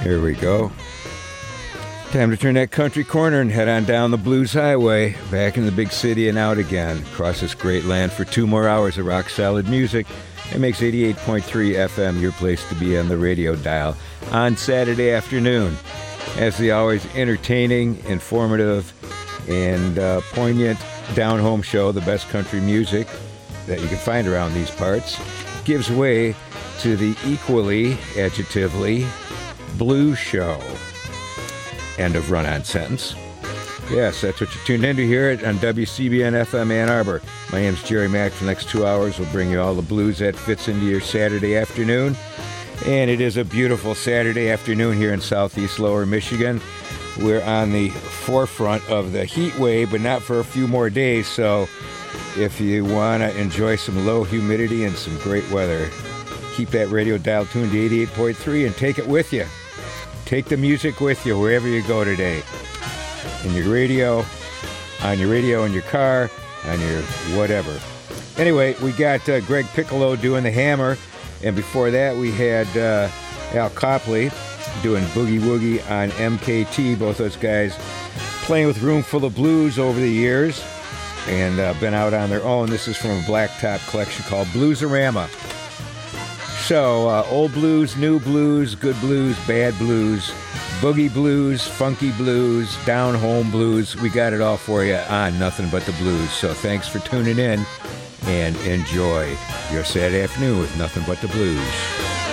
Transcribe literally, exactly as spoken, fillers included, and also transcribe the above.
Here we go. Time to turn that country corner and head on down the Blues Highway, back in the big city and out again, across this great land for two more hours of rock-solid music. It makes eighty-eight point three F M your place to be on the radio dial on Saturday afternoon. As the always entertaining, informative, and uh, poignant down-home show, the best country music that you can find around these parts, gives way to the equally, adjectively, blues show. End of run-on sentence. Yes, that's what you're tuned into here on W C B N F M Ann Arbor. My name's Jerry Mack. For the next two hours, we'll bring you all the blues that fits into your Saturday afternoon. And it is a beautiful Saturday afternoon here in southeast Lower Michigan. We're on the forefront of the heat wave, but not for a few more days. So if you want to enjoy some low humidity and some great weather, keep that radio dial tuned to eighty-eight point three and take it with you. Take the music with you wherever you go today. In your radio, on your radio in your car, on your whatever. Anyway, we got uh, Greg Piccolo doing the hammer, and before that we had uh, Al Copley doing Boogie Woogie on M K T. Both those guys playing with Roomful of Blues over the years and uh, been out on their own. This is from a Blacktop collection called Bluesarama. So, uh, old blues, new blues, good blues, bad blues, boogie blues, funky blues, down-home blues. We got it all for you on Nothing But the Blues. So thanks for tuning in and enjoy your Saturday afternoon with Nothing But the Blues.